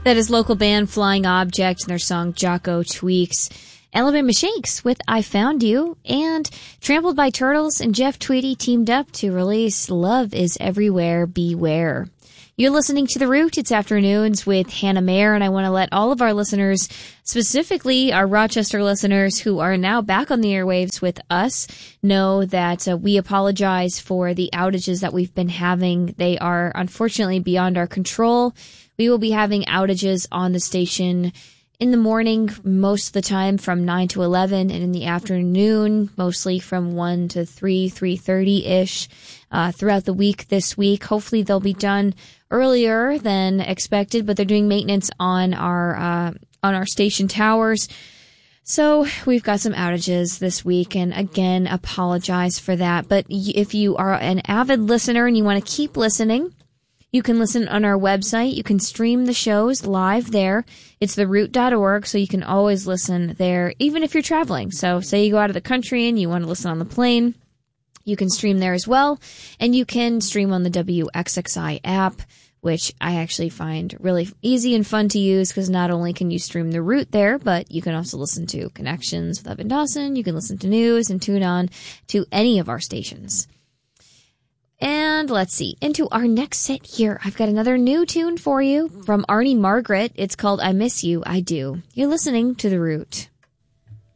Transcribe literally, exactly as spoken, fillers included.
That is local band Flying Object and their song Jocko Tweaks. Alabama Shakes with I Found You, and Trampled by Turtles and Jeff Tweedy teamed up to release Love is Everywhere, Beware. You're listening to The Root. It's afternoons with Hannah Mayer, and I want to let all of our listeners, specifically our Rochester listeners who are now back on the airwaves with us, know that uh, we apologize for the outages that we've been having. They are unfortunately beyond our control. We will be having outages on the station in the morning, most of the time from nine to eleven, and in the afternoon, mostly from one to three, three thirty-ish, uh, throughout the week this week. Hopefully they'll be done earlier than expected, but they're doing maintenance on our, uh, on our station towers. So we've got some outages this week, and again, apologize for that. But if you are an avid listener and you want to keep listening, you can listen on our website. You can stream the shows live there. It's the root dot org, so you can always listen there, even if you're traveling. So say you go out of the country and you want to listen on the plane, you can stream there as well. And you can stream on the W X X I app, which I actually find really easy and fun to use, because not only can you stream the Root there, but you can also listen to Connections with Evan Dawson. You can listen to news and tune on to any of our stations. And let's see, into our next set here, I've got another new tune for you from Arnie Margaret. It's called I Miss You, I Do. You're listening to The Root.